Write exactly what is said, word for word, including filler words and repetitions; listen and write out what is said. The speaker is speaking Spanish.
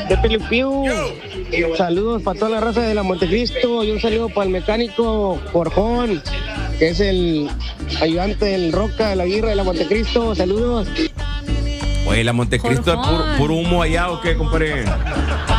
de Pelipiu. Saludos para toda la raza de la Montecristo y un saludo para el mecánico Jorjón, que es el ayudante del Roca de la Guirra de la Montecristo. Saludos. Oye, la Montecristo es puro, puro humo allá, ¿o qué, compadre?